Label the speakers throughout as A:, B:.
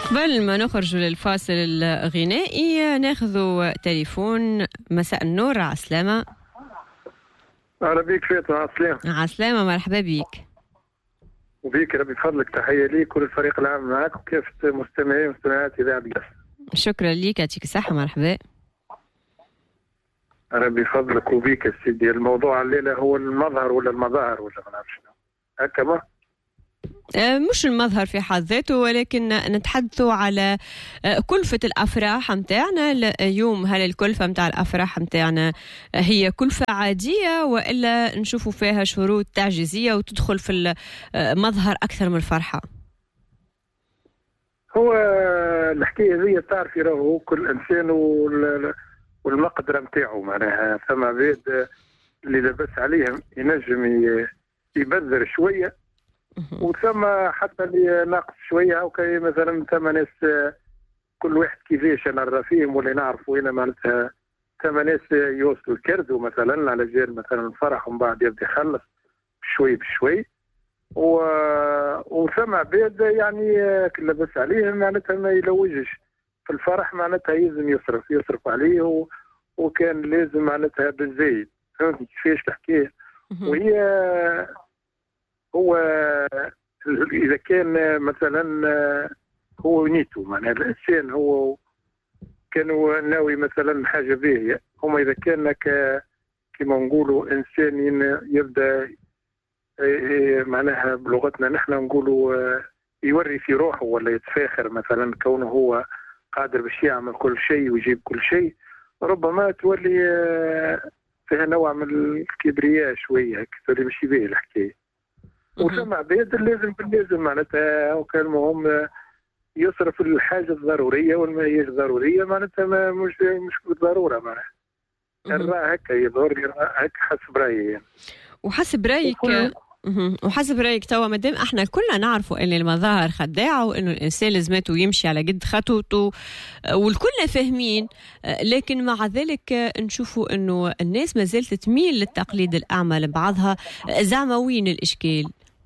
A: قبل ما نخرج للفاصل الغنائي ناخذ تليفون. مساء النور، عسلامة.
B: أهلا بيك فاطمة. عسلامة.
A: عسلامة، مرحبا بيك.
B: وبيك ربي فضلك، تحية ليك وللفريق العام معك وكافة مستمعي ومستمعات إذاعة القصر.
A: شكرا ليك، يعطيك الصحة، مرحبا.
B: ربي فضلك وبيك يا سيدي. الموضوع الليلة هو المظهر ولا المظاهر ولا ما نعرفش هكا ما
A: مش المظهر في حد ذاته، ولكن نتحدثوا على كلفة الأفراح متاعنا اليوم. هل الكلفة متاع الأفراح متاعنا هي كلفة عادية وإلا نشوفوا فيها شروط تعجيزية وتدخل في المظهر أكثر من الفرحة؟
B: هو الحكاية ذي تعرفي راهو كل إنسان والمقدرة متاعه، معناها ثم عباد اللي لبس عليهم ينجم يبذر شوية، وثم حتى اللي ناقص شويه او كي مثلا ثم ناس كل واحد كيفاش نرى فيهم واللي نعرف وين معناتها ثم ناس يوصلوا الكردوا مثلا على جال مثلا الفرح ومن بعد يبدا يخلص بشوي بشوي، وثم عباد يعني كل لبس عليهم معناتها ما يلوجش في الفرح، معناتها يلزم يصرف عليه وكان لازم معناتها بالزايد. فهمتني كيفاش الحكايه؟ وهي هو إذا كان مثلا هو نيته، معناها الإنسان هو كانوا ناوي مثلا حاجة باهية، هما إذا كان كما نقولوا إنسان يبدأ معناها بلغتنا نحن نقولوا يوري في روحه ولا يتفاخر مثلا كونه هو قادر باش يعمل كل شيء ويجيب كل شيء، ربما تولي فيها نوع من الكبرياء شوية، تولي مش باهي الحكاية. وسمع بيد لازم معناتها وكان المهم يصرف الحاجه الضروريه والما هيش ضروريه معناتها مش بالضروره معناتها. الرأي هكا يظهر هكا حسب رايي يعني.
A: وحسب رايك توا مادام احنا كلنا نعرفوا ان المظاهر خداعه وانه الانسان لازمته يمشي على قد خطوته والكلنا فاهمين، لكن مع ذلك نشوفوا انه الناس ما زالت تميل للتقليد الاعمى لبعضها. زعما وين الاشكال؟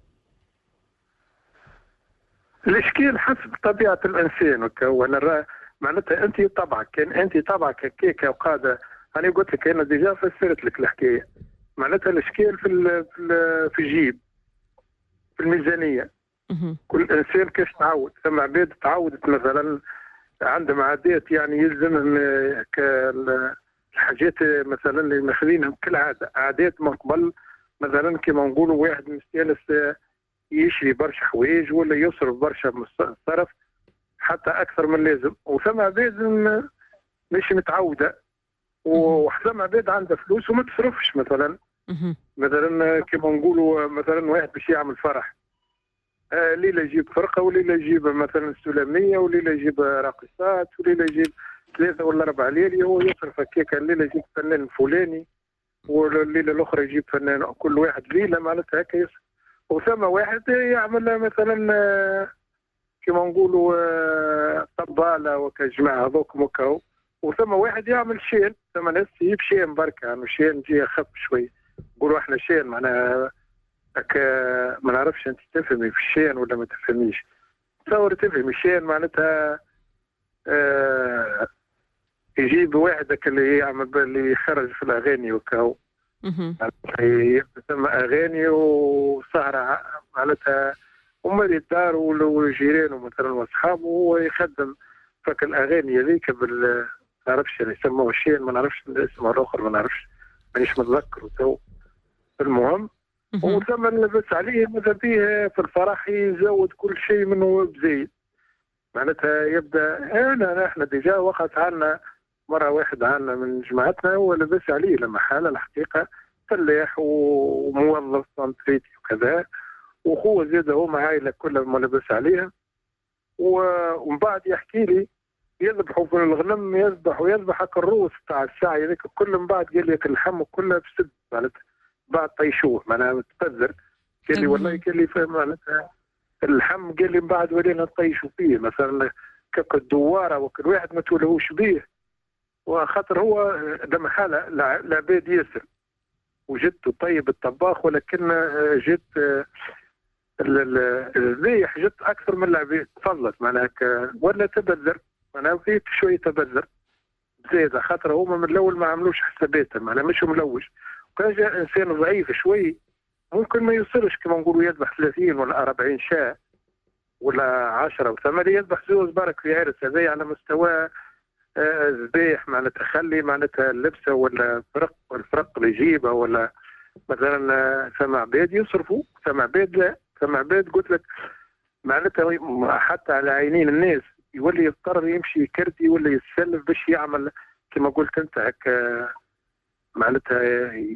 B: الاشكال حسب طبيعه الانسان وانا معناتها انت طبعك هكاك وقاعده. انا قلت لك انا ديجا فسرت لك الحكايه، معناتها الاشكال في الجيب، في الميزانيه. كل انسان كيف تعود، ثم عباد تعودت مثلا عندهم عادات يعني يلزمهم الحاجات مثلا اللي ماخذينهم كالعاده عادات من قبل، مثلا كما نقولوا واحد مستانس يشري برشا حوايج ولا يصرف برشا صرف حتى اكثر من اللازم، وثم عباد مش متعوده، وثم عباد عندها فلوس وما تصرفش مثلا كما نقولوا مثلا واحد باش يعمل فرح ليله يجيب فرقه وليله يجيب مثلا سلاميه وليله يجيب راقصات وليله يجيب 3 ولا 4 ليالي، هو يصرف هكاك. الليله يجيب فنان فلاني والليله الاخرى يجيب فنان، كل واحد ليله معناتها هكا يصرف. وثم واحد يعمل مثلا كما نقولوا طباله وكجماعه هذوك مكاو، وثم واحد يعمل شين، ثم ناس يجيب شين بركه يعني شين جي اخف شوي، نقولوا احنا شين معناها ما نعرفش انت تفهمي في الشين ولا ما تفهميش. تصور تفهمي الشين معناتها يجيب واحد اللي يعمل اللي يخرج في الاغاني وكاو، ثم اغاني وسهره معناتها هما اللي الدار وجيرانه مثلا واصحابه، وهو يخدم فك الاغاني هذيك ما نعرفش يعني يسموه الشين، ما نعرفش الاسم الاخر، ما نعرفش مانيش متذكر تو. المهم وثم لبس عليه ماذا بيه في الفرح يزود كل شيء منه بزيد، معناتها يبدا احنا ديجا وقت عنا مره واحد عنا من جماعتنا هو لبس عليه لما حاله الحقيقه فلاح وموظف سنتريتي وكذا، وهو زاد هو مع عائله كلها ما لبس عليها، ومن بعد يحكي لي يذبحوا في الغنم، يذبح الروس تاع الساعه هذيك كل من بعد قال لي اللحم كلها بسد معناتها بعد طيشوه معناها تقدر، قال لي والله قال لي فهم معناتها اللحم، قال لي من بعد ولينا نطيشوا فيه مثلا كك الدواره وكل واحد ما تولهوش به، وخاطر هو لما حاله العباد ياسر وجدته طيب الطباخ، ولكن جد الذبيح جت اكثر من العبيد، تفضلت معناها ولا تبذر، معناها في شويه تبذر زياده، خاطر هما من الاول ما عملوش حساباتهم، معناها مش ملوش. وكان جاء انسان ضعيف شوي ممكن ما يوصلش كما نقولوا يذبح 30 ولا 40 شاة ولا 10 و8، يذبح زوز برك في عرس. هذا على مستوى ذبيح معناتها خلي معناتها اللبسه ولا الفرق اللي يجيبها، ولا مثلا ثم عباد يصرفوا، ثم عباد لا، ثم عباد قلت لك معناتها حتى على عينين الناس يولي يضطر يمشي يكردي ولا يتسلف باش يعمل كما قلت انت هكا معناتها